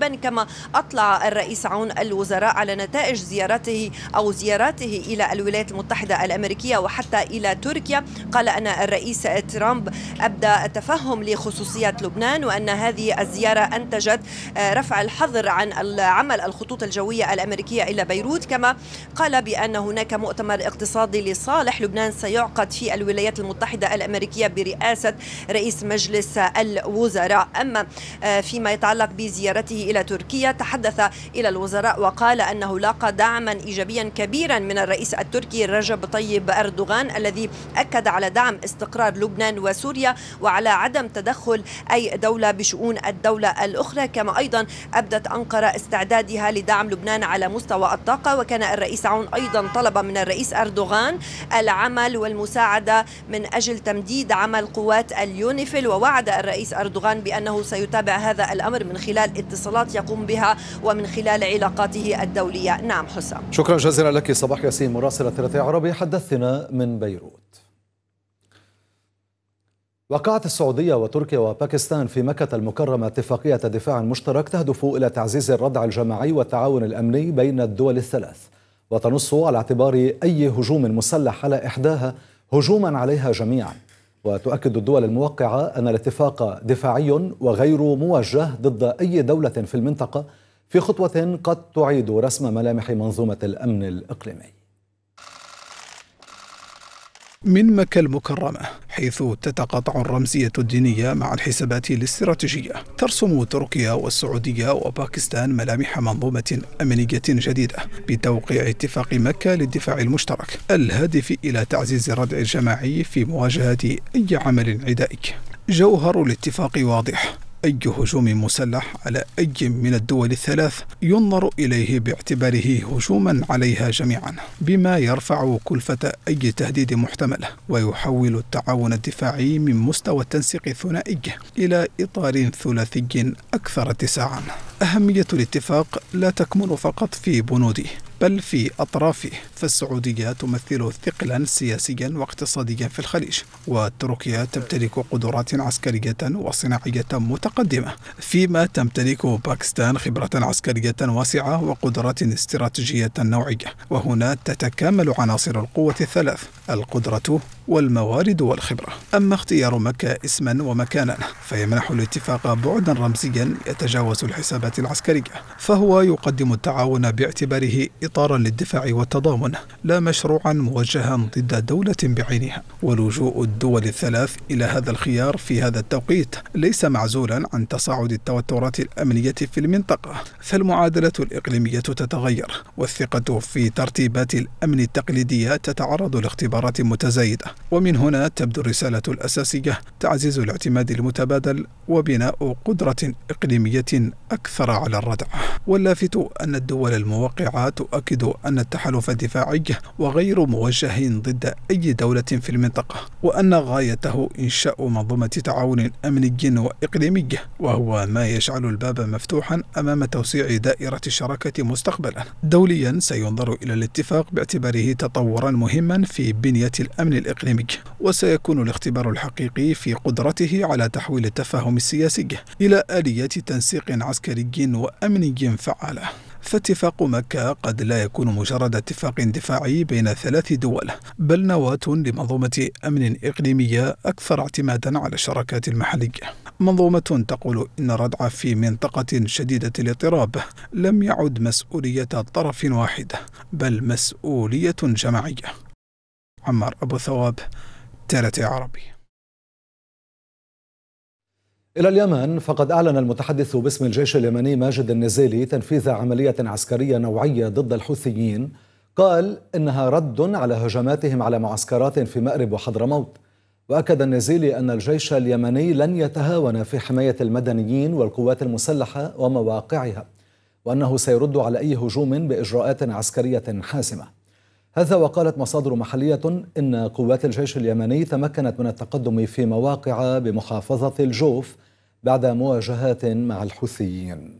قريبا. كما أطلع الرئيس عون الوزراء على نتائج زياراته إلى الولايات المتحدة الأمريكية وحتى إلى تركيا. قال أن الرئيس ترامب أبدى التفهم لخصوصيات لبنان، وأن هذه الزيارة أنتجت رفع الحظر عن عمل الخطوط الجوية الأمريكية إلى بيروت. كما قال بأن هناك مؤتمر اقتصادي لصالح لبنان سيعقد في الولايات المتحدة الأمريكية برئاسة رئيس مجلس الوزراء. أما فيما يتعلق بزيارته إلى تركيا، تحدث إلى الوزراء وقال أنه لاقى دعما إيجابيا كبيرا من الرئيس التركي رجب طيب أردوغان، الذي أكد على دعم استقرار لبنان وسوريا وعلى عدم تدخل أي دولة بشؤون الدولة الأخرى. كما أيضا أبدت أنقرة استعدادها لدعم لبنان على مستوى الطاقة، وكان الرئيس عون أيضا طلب من الرئيس أردوغان العمل والمساعدة من أجل تمديد عمل قوات اليونيفيل. ووعد الرئيس أردوغان بأنه سيتابع هذا الأمر من خلال اتصالات يقوم بها ومن خلال علاقاته الدولية. نعم حسام. شكرا جزيلا لك صباح ياسين مراسلة ثلاثاء عربي، حدثنا من بيروت. وقعت السعودية وتركيا وباكستان في مكة المكرمة اتفاقية دفاع مشترك تهدف إلى تعزيز الردع الجماعي والتعاون الأمني بين الدول الثلاث، وتنص على اعتبار أي هجوم مسلح على إحداها هجوما عليها جميعا. وتؤكد الدول الموقعة أن الاتفاق دفاعي وغير موجه ضد أي دولة في المنطقة، في خطوة قد تعيد رسم ملامح منظومة الأمن الإقليمي. من مكة المكرمة، حيث تتقاطع الرمزية الدينية مع الحسابات الاستراتيجية، ترسم تركيا والسعودية وباكستان ملامح منظومة أمنية جديدة بتوقيع اتفاق مكة للدفاع المشترك الهادف إلى تعزيز الردع الجماعي في مواجهة أي عمل عدائي. جوهر الاتفاق واضح: أي هجوم مسلح على أي من الدول الثلاث ينظر إليه باعتباره هجوما عليها جميعا، بما يرفع كلفة أي تهديد محتمل ويحول التعاون الدفاعي من مستوى التنسيق الثنائي إلى إطار ثلاثي أكثر اتساعا. أهمية الاتفاق لا تكمن فقط في بنوده بل في أطرافه، فالسعودية تمثل ثقلا سياسيا واقتصاديا في الخليج، وتركيا تمتلك قدرات عسكرية وصناعية متقدمة، فيما تمتلك باكستان خبرة عسكرية واسعة وقدرات استراتيجية نوعية. وهنا تتكامل عناصر القوة الثلاث: القدرة والموارد والخبرة. أما اختيار مكة اسما ومكانا فيمنح الاتفاق بعدا رمزيا يتجاوز الحسابات العسكرية، فهو يقدم التعاون باعتباره إطارا للدفاع والتضامن، لا مشروعا موجها ضد دولة بعينها. ولجوء الدول الثلاث إلى هذا الخيار في هذا التوقيت ليس معزولا عن تصاعد التوترات الأمنية في المنطقة، فالمعادلة الإقليمية تتغير، والثقة في ترتيبات الأمن التقليدية تتعرض لاختبارات متزايدة. ومن هنا تبدو الرسالة الأساسية: تعزيز الاعتماد المتبادل وبناء قدرة إقليمية أكثر على الردع. واللافت أن الدول الموقعة تؤكد أن التحالف الدفاعي وغير موجه ضد أي دولة في المنطقة، وأن غايته إنشاء منظومة تعاون أمني وإقليمي، وهو ما يجعل الباب مفتوحا أمام توسيع دائرة الشراكة مستقبلا. دوليا سينظر إلى الاتفاق باعتباره تطورا مهما في بنية الأمن الإقليمي، وسيكون الاختبار الحقيقي في قدرته على تحويل التفاهم السياسي إلى آليات تنسيق عسكري وأمني فعالة. فاتفاق مكة قد لا يكون مجرد اتفاق دفاعي بين ثلاث دول، بل نواة لمنظومة أمن إقليمية أكثر اعتمادا على الشراكات المحلية، منظومة تقول إن الردع في منطقة شديدة الاضطراب لم يعد مسؤولية طرف واحد، بل مسؤولية جماعية. عمار أبو ثواب، ثلاثاء عربي. إلى اليمن، فقد أعلن المتحدث باسم الجيش اليمني ماجد النزيلي تنفيذ عملية عسكرية نوعية ضد الحوثيين، قال إنها رد على هجماتهم على معسكرات في مأرب وحضرموت. وأكد النزيلي أن الجيش اليمني لن يتهاون في حماية المدنيين والقوات المسلحة ومواقعها، وأنه سيرد على أي هجوم بإجراءات عسكرية حاسمة. هذا وقالت مصادر محلية إن قوات الجيش اليمني تمكنت من التقدم في مواقع بمحافظة الجوف بعد مواجهات مع الحوثيين.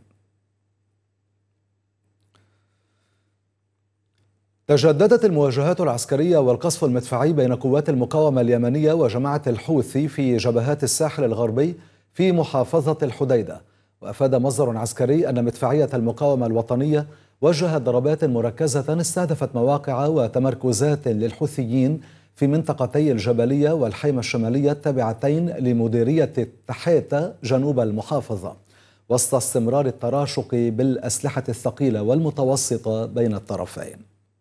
تجددت المواجهات العسكرية والقصف المدفعي بين قوات المقاومة اليمنية وجماعة الحوثي في جبهات الساحل الغربي في محافظة الحديدة. وأفاد مصدر عسكري أن مدفعية المقاومة الوطنية وجهت ضربات مركزة استهدفت مواقع وتمركزات للحوثيين في منطقتي الجبلية والحيمة الشمالية التابعتين لمديرية التحيتة جنوب المحافظة، وسط استمرار التراشق بالأسلحة الثقيلة والمتوسطة بين الطرفين.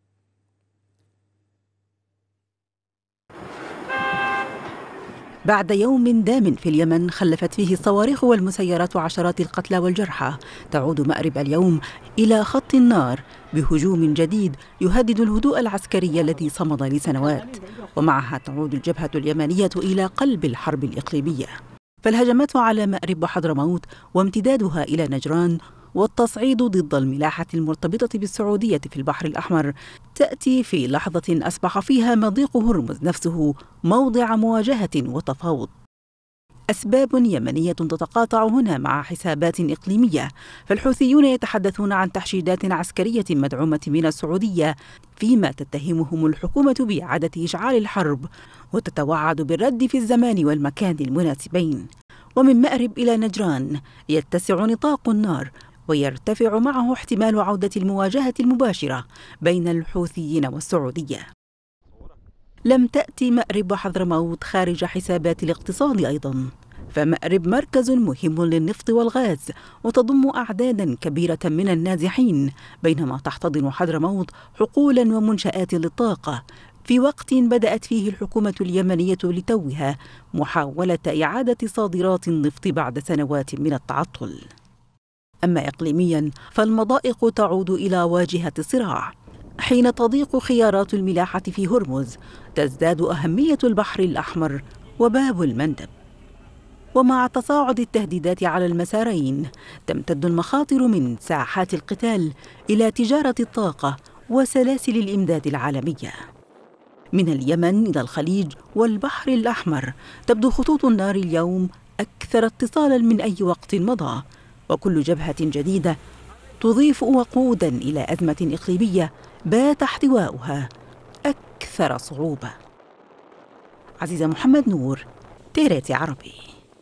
بعد يوم دام في اليمن خلفت فيه الصواريخ والمسيرات عشرات القتلى والجرحى، تعود مأرب اليوم إلى خط النار بهجوم جديد يهدد الهدوء العسكري الذي صمد لسنوات، ومعها تعود الجبهة اليمنية إلى قلب الحرب الإقليمية. فالهجمات على مأرب وحضرموت وامتدادها إلى نجران والتصعيد ضد الملاحة المرتبطة بالسعودية في البحر الأحمر تأتي في لحظة أصبح فيها مضيق هرمز نفسه موضع مواجهة وتفاوض. أسباب يمنية تتقاطع هنا مع حسابات إقليمية، فالحوثيون يتحدثون عن تحشيدات عسكرية مدعومة من السعودية، فيما تتهمهم الحكومة بإعادة إشعال الحرب وتتوعد بالرد في الزمان والمكان المناسبين. ومن مأرب إلى نجران يتسع نطاق النار ويرتفع معه احتمال عودة المواجهة المباشرة بين الحوثيين والسعودية. لم تأتي مأرب وحضرموت خارج حسابات الاقتصاد أيضاً، فمأرب مركز مهم للنفط والغاز وتضم أعداداً كبيرة من النازحين، بينما تحتضن حضرموت حقولاً ومنشآت للطاقة، في وقت بدأت فيه الحكومة اليمنية لتوها محاولة إعادة صادرات النفط بعد سنوات من التعطل. أما إقليمياً فالمضائق تعود إلى واجهة الصراع. حين تضيق خيارات الملاحة في هرمز تزداد أهمية البحر الأحمر وباب المندب. ومع تصاعد التهديدات على المسارين تمتد المخاطر من ساحات القتال إلى تجارة الطاقة وسلاسل الإمداد العالمية. من اليمن إلى الخليج والبحر الأحمر تبدو خطوط النار اليوم أكثر اتصالاً من أي وقت مضى، وكل جبهة جديدة تضيف وقوداً إلى أزمة إقليمية بات احتواؤها أكثر صعوبة. عزيزة محمد نور، تيريت عربي.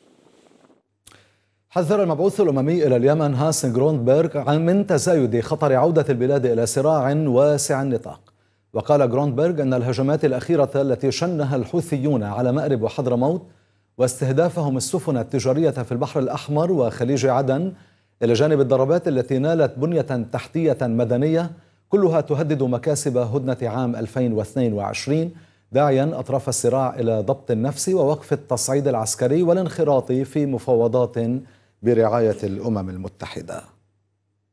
حذر المبعوث الأممي إلى اليمن هانس غروندبرغ من تزايد خطر عودة البلاد إلى صراع واسع النطاق، وقال غروندبرغ أن الهجمات الأخيرة التي شنها الحوثيون على مأرب وحضرموت واستهدافهم السفن التجارية في البحر الأحمر وخليج عدن، إلى جانب الضربات التي نالت بنية تحتية مدنية، كلها تهدد مكاسب هدنة عام 2022، داعيا أطراف الصراع إلى ضبط النفس ووقف التصعيد العسكري والانخراط في مفاوضات برعاية الأمم المتحدة.